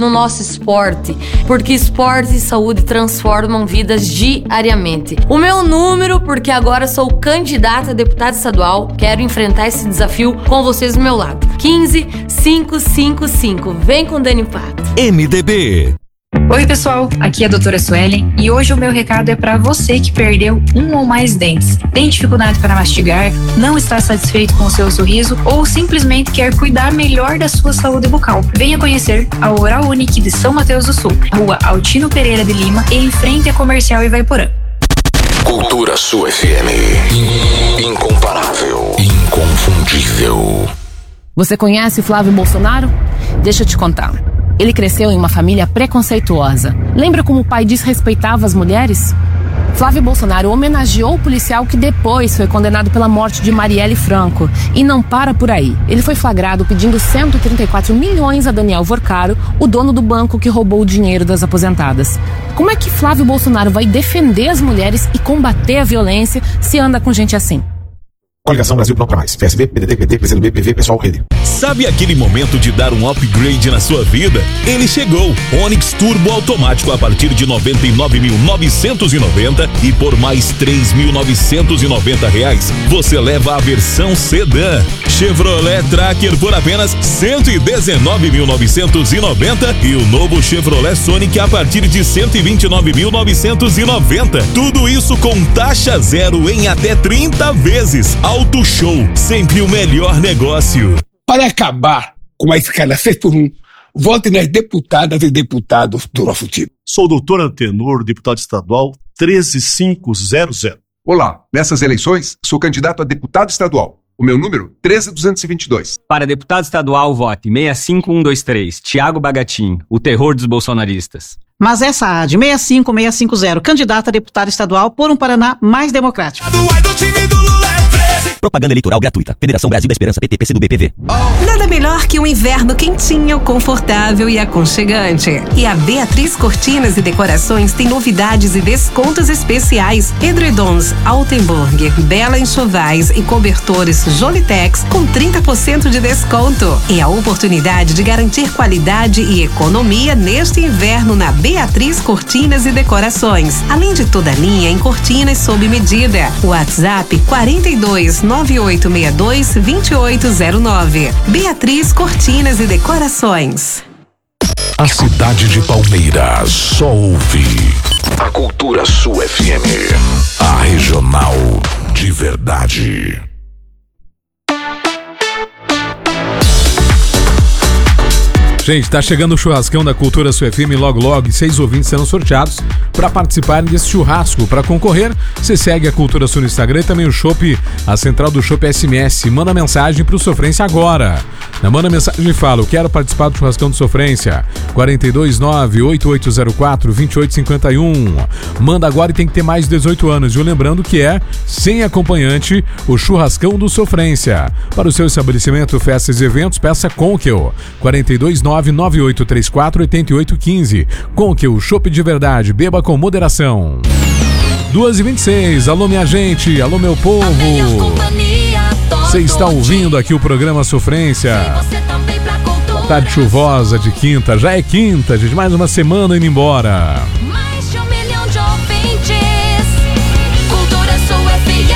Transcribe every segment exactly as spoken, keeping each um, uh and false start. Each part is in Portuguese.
no nosso esporte, porque esporte e saúde transformam vidas diariamente. O meu número, porque agora sou candidata a deputada estadual, quero enfrentar esse desafio com vocês do meu lado. quinze, cinco cinco cinco. Vem com Dani Pato. M D B. Oi pessoal, aqui é a doutora Suelen e hoje o meu recado é para você que perdeu um ou mais dentes, tem dificuldade para mastigar, não está satisfeito com o seu sorriso ou simplesmente quer cuidar melhor da sua saúde bucal. Venha conhecer a Oral Unique de São Mateus do Sul, Rua Altino Pereira de Lima, em frente à Comercial Ivaiporã. Cultura Sul F M. Incomparável, inconfundível. Você conhece Flávio Bolsonaro? Deixa eu te contar. Ele cresceu em uma família preconceituosa. Lembra como o pai desrespeitava as mulheres? Flávio Bolsonaro homenageou o policial que depois foi condenado pela morte de Marielle Franco. E não para por aí. Ele foi flagrado pedindo cento e trinta e quatro milhões a Daniel Vorcaro, o dono do banco que roubou o dinheiro das aposentadas. Como é que Flávio Bolsonaro vai defender as mulheres e combater a violência se anda com gente assim? Coligação Brasil Não Pra Mais. P S B, P D T, P T, P C do B, P V, Pessoal, Rede. Sabe aquele momento de dar um upgrade na sua vida? Ele chegou. Onix Turbo automático a partir de noventa e nove mil novecentos e noventa e por mais três mil novecentos e noventa reais você leva a versão sedã. Chevrolet Tracker por apenas cento e dezenove mil novecentos e noventa e o novo Chevrolet Sonic a partir de cento e vinte e nove mil novecentos e noventa. Tudo isso com taxa zero em até trinta vezes. Auto Show, sempre o melhor negócio. Para acabar com a escala seis por um, vote nas deputadas e deputados do nosso time. Sou o doutor Antenor, deputado estadual treze mil quinhentos. Olá, nessas eleições, sou candidato a deputado estadual. O meu número, treze mil duzentos e vinte e dois. Para deputado estadual, vote seis cinco um dois três, Thiago Bagatin, o terror dos bolsonaristas. Mas essa A de seis cinco seis cinco zero, candidata a deputado estadual por um Paraná mais democrático. Propaganda eleitoral gratuita. Federação Brasil da Esperança, P T, P C do B, P V. Nada melhor que um inverno quentinho, confortável e aconchegante. E a Beatriz Cortinas e Decorações tem novidades e descontos especiais. Edredons Altenburg, Bela Enxovais e cobertores Jolitex com trinta por cento de desconto. É a oportunidade de garantir qualidade e economia neste inverno na Beatriz Cortinas e Decorações. Além de toda a linha em cortinas sob medida. WhatsApp quarenta e dois, nove oito seis dois, dois oito zero nove. Beatriz Cortinas e Decorações. A cidade de Palmeiras só ouve a Cultura Sul F M, a regional de verdade. Gente, tá chegando o churrascão da Cultura Sul F M, logo logo, e seis ouvintes serão sorteados para participarem desse churrasco. Para concorrer, você segue a Cultura Sul no Instagram e também o Chopp, a central do Chopp S M S. Manda mensagem pro Sofrência agora. Manda mensagem e fala, eu quero participar do churrascão do Sofrência. quatro dois nove, oito oito zero quatro, dois oito cinco um. Manda agora e tem que ter mais de dezoito anos. E lembrando que é, sem acompanhante, o churrascão do Sofrência. Para o seu estabelecimento, festas e eventos, peça Conquel. quatro dois nove, nove oito três quatro, oito oito um cinco. Conquel, Chopp de verdade, beba com moderação. duas e vinte e seis, alô minha gente, alô meu povo. Você está ouvindo aqui o programa Sofrência. Tarde chuvosa de quinta, já é quinta, gente, mais uma semana indo embora. Mais de um milhão de ouvintes, Cultura Sul F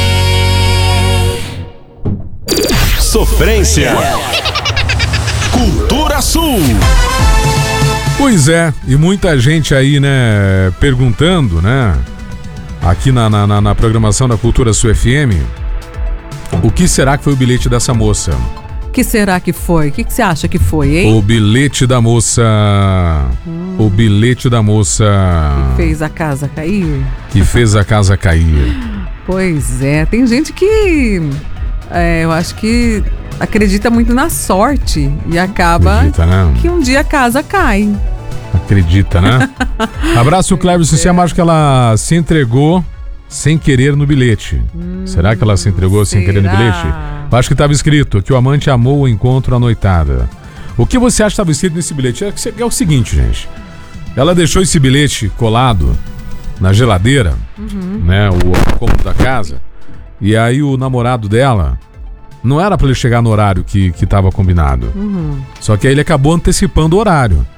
M. Sofrência. Cultura Sul. Pois é, e muita gente aí, né, perguntando, né, aqui na, na, na programação da Cultura Sul F M, o que será que foi o bilhete dessa moça? O que será que foi? O que, que você acha que foi, hein? O bilhete da moça. Hum. O bilhete da moça. Que fez a casa cair? Que fez a casa cair. Pois é, tem gente que, é, eu acho que acredita muito na sorte e acaba acredita, né? Que um dia a casa cai. Acredita, né? Abraço, Cleber Cicema, acho que ela se entregou sem querer no bilhete. Hum, será que ela se entregou será? sem querer no bilhete? Eu acho que estava escrito que o amante amou o encontro à noitada. O que você acha que estava escrito nesse bilhete? É o seguinte, gente. Ela deixou esse bilhete colado na geladeira, uhum. né? O cômodo da casa. E aí o namorado dela não era para ele chegar no horário que que estava combinado. Uhum. Só que aí ele acabou antecipando o horário.